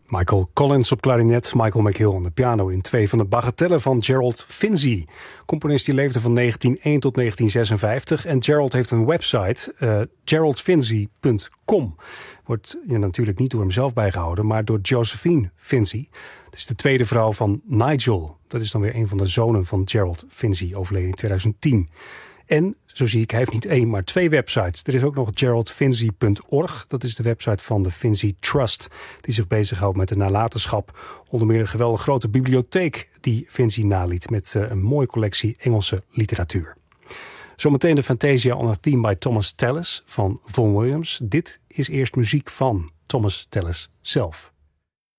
Michael Collins op klarinet, Michael McHill aan de piano in twee van de bagatellen van Gerald Finzi. Componist die leefde van 1901 tot 1956 en Gerald heeft een website, geraldfinzi.com. Wordt natuurlijk niet door hemzelf bijgehouden, maar door Josephine Finzi. Dat is de tweede vrouw van Nigel. Dat is dan weer een van de zonen van Gerald Finzi, overleden in 2010. En, zo zie ik, hij heeft niet één, maar twee websites. Er is ook nog geraldfinzi.org. Dat is de website van de Finzi Trust, die zich bezighoudt met de nalatenschap. Onder meer een geweldig grote bibliotheek die Finzi naliet met een mooie collectie Engelse literatuur. Zometeen de Fantasia on a Theme by Thomas Tallis van Vaughan Williams. Dit is eerst muziek van Thomas Tallis zelf.